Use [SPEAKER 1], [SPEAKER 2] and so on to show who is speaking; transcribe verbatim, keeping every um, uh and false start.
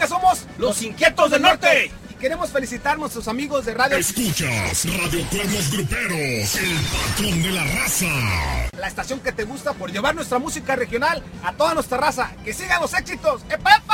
[SPEAKER 1] somos
[SPEAKER 2] Los Inquietos del Norte.
[SPEAKER 1] Y queremos felicitar a nuestros amigos de Radio...
[SPEAKER 3] Escuchas Radio Cuernos Gruperos, el patrón de la raza.
[SPEAKER 1] La estación que te gusta por llevar nuestra música regional a toda nuestra raza. ¡Que sigan los éxitos! ¡Epep!